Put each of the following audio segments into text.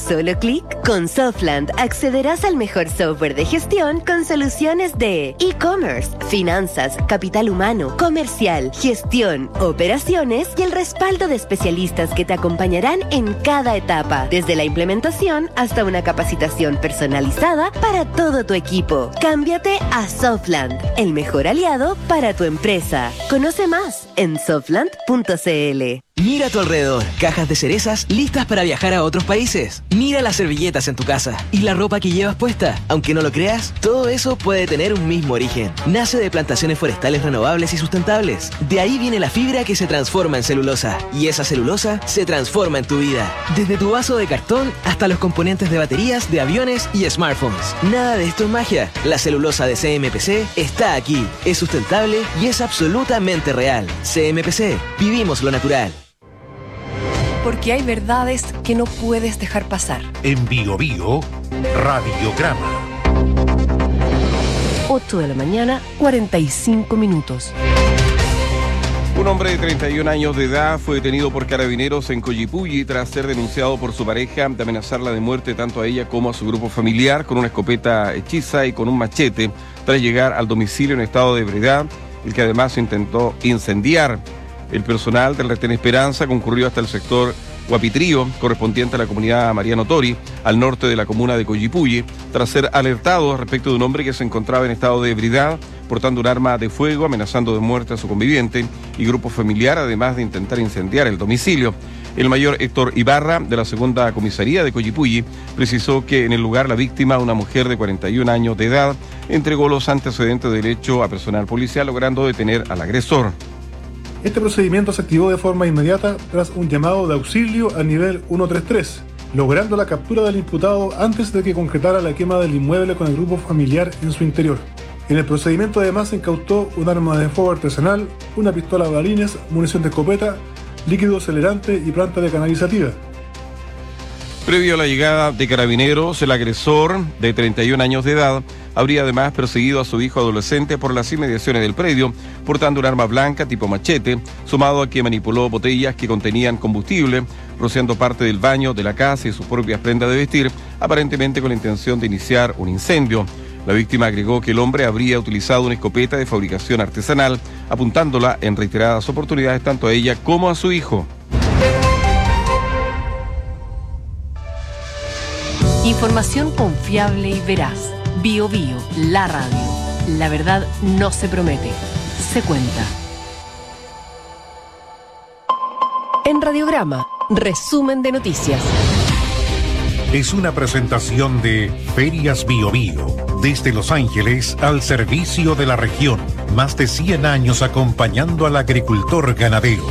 solo clic? Con Softland accederás al mejor software de gestión con soluciones de e-commerce, finanzas, capital humano, comercial, gestión, operaciones y el respaldo de especialistas que te acompañarán en cada etapa, desde la implementación hasta una capacitación personalizada para todo tu equipo. Cámbiate a Softland, el mejor aliado para tu empresa. Conoce más en softland.cl. Mira a tu alrededor, cajas de cerezas listas para viajar a otros países. Mira las servilletas en tu casa y la ropa que llevas puesta. Aunque no lo creas, todo eso puede tener un mismo origen. Nace de plantaciones forestales renovables y sustentables. De ahí viene la fibra que se transforma en celulosa. Y esa celulosa se transforma en tu vida. Desde tu vaso de cartón hasta los componentes de baterías, de aviones y smartphones. Nada de esto es magia. La celulosa de CMPC está aquí. Es sustentable y es absolutamente real. CMPC. Vivimos lo natural. Porque hay verdades que no puedes dejar pasar. En Bio Bio, Radiograma. 8 de la mañana, 45 minutos. Un hombre de 31 años de edad fue detenido por carabineros en Collipulli tras ser denunciado por su pareja de amenazarla de muerte tanto a ella como a su grupo familiar con una escopeta hechiza y con un machete tras llegar al domicilio en estado de ebriedad, el que además intentó incendiar. El personal del Retén Esperanza concurrió hasta el sector Guapitrío, correspondiente a la comunidad Mariano Tori, al norte de la comuna de Collipulli, tras ser alertados respecto de un hombre que se encontraba en estado de ebriedad, portando un arma de fuego, amenazando de muerte a su conviviente y grupo familiar, además de intentar incendiar el domicilio. El mayor Héctor Ibarra, de la segunda comisaría de Collipulli, precisó que en el lugar la víctima, una mujer de 41 años de edad, entregó los antecedentes del hecho a personal policial, logrando detener al agresor. Este procedimiento se activó de forma inmediata tras un llamado de auxilio a nivel 133, logrando la captura del imputado antes de que concretara la quema del inmueble con el grupo familiar en su interior. En el procedimiento además se incautó un arma de fuego artesanal, una pistola de balines, munición de escopeta, líquido acelerante y planta de canalizativa. Previo a la llegada de carabineros, el agresor, de 31 años de edad, habría además perseguido a su hijo adolescente por las inmediaciones del predio, portando un arma blanca tipo machete, sumado a que manipuló botellas que contenían combustible, rociando parte del baño de la casa y sus propias prendas de vestir, aparentemente con la intención de iniciar un incendio. La víctima agregó que el hombre habría utilizado una escopeta de fabricación artesanal, apuntándola en reiteradas oportunidades tanto a ella como a su hijo. Información confiable y veraz. Bio Bio, la radio. La verdad no se promete, se cuenta. En Radiograma, resumen de noticias. Es una presentación de Ferias Bio Bio, desde Los Ángeles al servicio de la región. Más de 100 años acompañando al agricultor ganadero.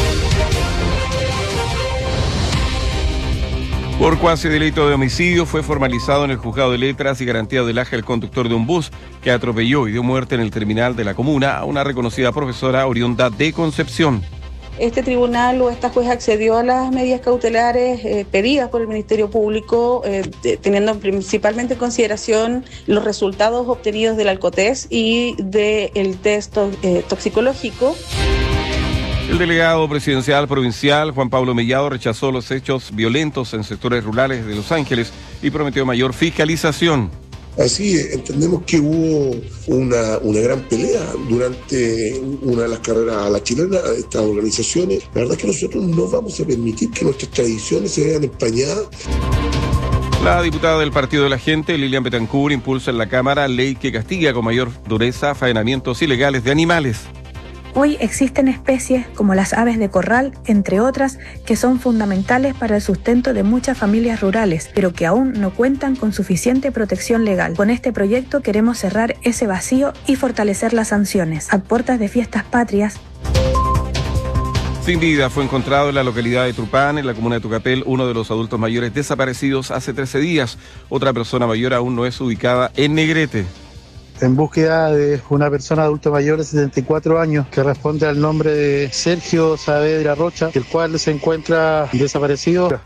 Por cuasi delito de homicidio fue formalizado en el Juzgado de Letras y Garantía de Laja el conductor de un bus que atropelló y dio muerte en el terminal de la comuna a una reconocida profesora oriunda de Concepción. Este tribunal o esta juez accedió a las medidas cautelares pedidas por el Ministerio Público, teniendo principalmente en consideración los resultados obtenidos del alcotest y del test toxicológico. El delegado presidencial provincial, Juan Pablo Mellado, rechazó los hechos violentos en sectores rurales de Los Ángeles y prometió mayor fiscalización. Así entendemos que hubo una gran pelea durante una de las carreras a la chilena de estas organizaciones. La verdad es que nosotros no vamos a permitir que nuestras tradiciones se vean empañadas. La diputada del Partido de la Gente, Lilian Betancur, impulsa en la Cámara ley que castiga con mayor dureza faenamientos ilegales de animales. Hoy existen especies como las aves de corral, entre otras, que son fundamentales para el sustento de muchas familias rurales, pero que aún no cuentan con suficiente protección legal. Con este proyecto queremos cerrar ese vacío y fortalecer las sanciones. A puertas de fiestas patrias. Sin vida fue encontrado en la localidad de Trupán, en la comuna de Tucapel, uno de los adultos mayores desaparecidos hace 13 días. Otra persona mayor aún no es ubicada en Negrete. En búsqueda de una persona adulto mayor de 74 años que responde al nombre de Sergio Saavedra Rocha, el cual se encuentra desaparecido.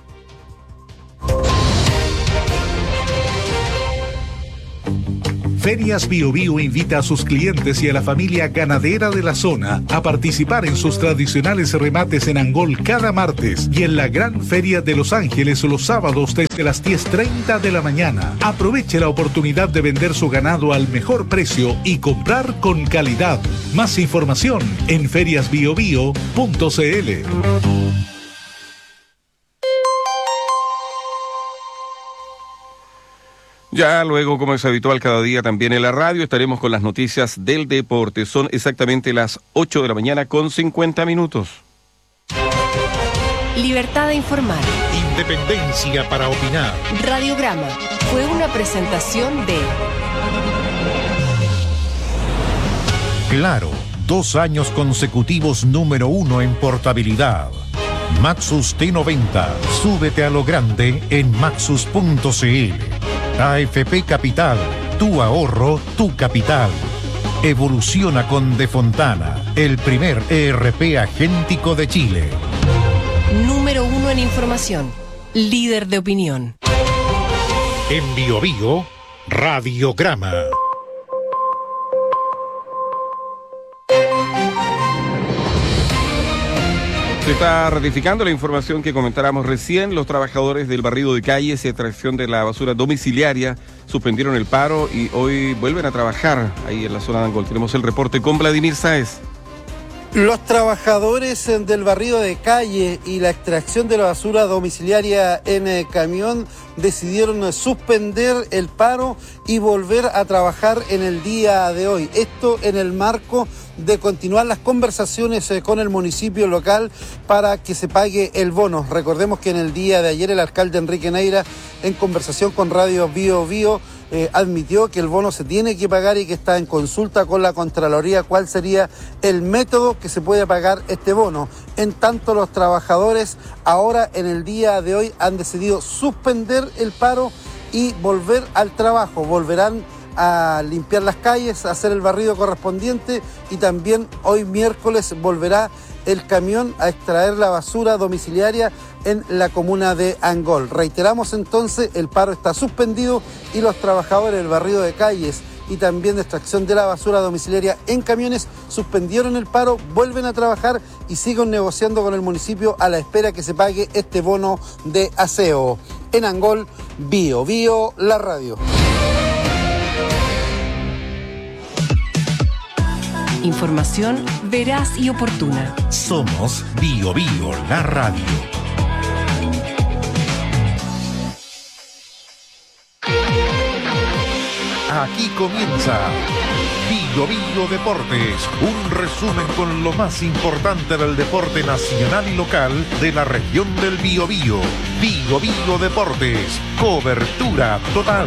Ferias Biobío invita a sus clientes y a la familia ganadera de la zona a participar en sus tradicionales remates en Angol cada martes y en la Gran Feria de Los Ángeles los sábados desde las 10:30 de la mañana. Aproveche la oportunidad de vender su ganado al mejor precio y comprar con calidad. Más información en feriasbiobío.cl. Ya luego, como es habitual cada día también en la radio, estaremos con las noticias del deporte. Son exactamente las 8 de la mañana con 50 minutos. Libertad de informar. Independencia para opinar. Radiograma fue una presentación de... Claro, 2 años consecutivos número 1 en portabilidad. Maxus T90. Súbete a lo grande en maxus.cl. AFP Capital, tu ahorro, tu capital. Evoluciona con De Fontana, el primer ERP agéntico de Chile. Número 1 en información, líder de opinión. En Biobío, Radiograma. Se está ratificando la información que comentáramos recién. Los trabajadores del barrido de calles y extracción de la basura domiciliaria suspendieron el paro y hoy vuelven a trabajar ahí en la zona de Angol. Tenemos el reporte con Vladimir Sáez. Los trabajadores del barrido de calle y la extracción de la basura domiciliaria en camión decidieron suspender el paro y volver a trabajar en el día de hoy. Esto en el marco de continuar las conversaciones con el municipio local para que se pague el bono. Recordemos que en el día de ayer el alcalde Enrique Neira, en conversación con Radio Biobío, admitió que el bono se tiene que pagar y que está en consulta con la Contraloría cuál sería el método que se puede pagar este bono. En tanto, los trabajadores ahora en el día de hoy han decidido suspender el paro y volver al trabajo. Volverán a limpiar las calles, a hacer el barrido correspondiente y también hoy miércoles volverá el camión a extraer la basura domiciliaria en la comuna de Angol. Reiteramos entonces, el paro está suspendido y los trabajadores del barrido de calles y también de extracción de la basura domiciliaria en camiones suspendieron el paro, vuelven a trabajar y siguen negociando con el municipio a la espera que se pague este bono de aseo. En Angol, Biobío, la radio. Información veraz y oportuna. Somos Biobío, la radio. Aquí comienza Biobío Deportes, un resumen con lo más importante del deporte nacional y local de la región del Biobío. Biobío Deportes, cobertura total.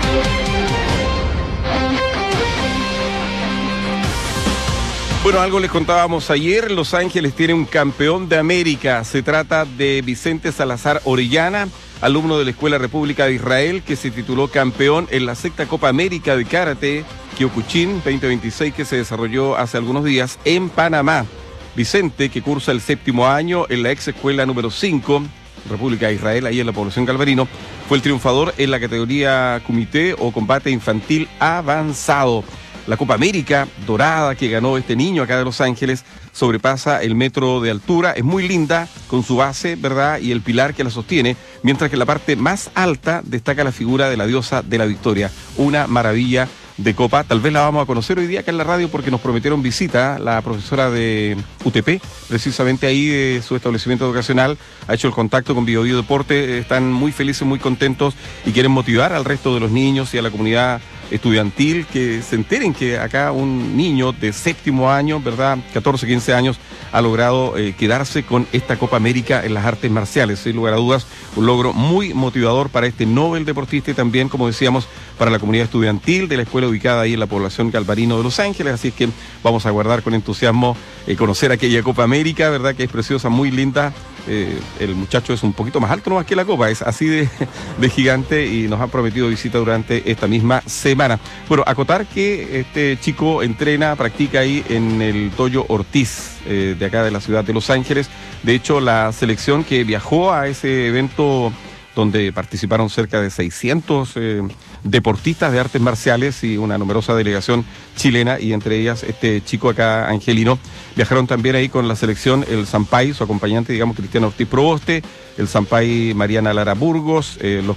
Bueno, algo les contábamos ayer, Los Ángeles tiene un campeón de América. Se trata de Vicente Salazar Orellana, alumno de la Escuela República de Israel, que se tituló campeón en la 6ª Copa América de Karate Kyokushin 2026, que se desarrolló hace algunos días en Panamá. Vicente, que cursa el 7º año en la ex escuela número 5, República de Israel, ahí en la población Galvarino, fue el triunfador en la categoría Kumité o Combate Infantil Avanzado. La Copa América dorada que ganó este niño acá de Los Ángeles sobrepasa el metro de altura, es muy linda con su base, ¿verdad? Y el pilar que la sostiene, mientras que en la parte más alta destaca la figura de la diosa de la victoria. Una maravilla de copa, tal vez la vamos a conocer hoy día acá en la radio porque nos prometieron visita, la profesora de UTP, precisamente ahí de su establecimiento educacional, ha hecho el contacto con Biobío Deporte, están muy felices, muy contentos y quieren motivar al resto de los niños y a la comunidad estudiantil que se enteren que acá un niño de 7º año, ¿verdad? 14, 15 años, ha logrado quedarse con esta Copa América en las artes marciales. Sin lugar a dudas, un logro muy motivador para este Nobel deportista y también, como decíamos, para la comunidad estudiantil de la escuela ubicada ahí en la población Galvarino de Los Ángeles. Así es que vamos a aguardar con entusiasmo conocer aquella Copa América, ¿verdad? Que es preciosa, muy linda. El muchacho es un poquito más alto nomás que la copa, es así de gigante y nos han prometido visita durante esta misma semana. Bueno, acotar que este chico entrena, practica ahí en el Dojo Ortiz de acá de la ciudad de Los Ángeles. De hecho, la selección que viajó a ese evento donde participaron cerca de 600 deportistas de artes marciales y una numerosa delegación chilena, y entre ellas este chico acá, Angelino. Viajaron también ahí con la selección el Sampay, su acompañante, digamos, Cristiano Ortiz Proboste, el Sampay Mariana Lara Burgos, los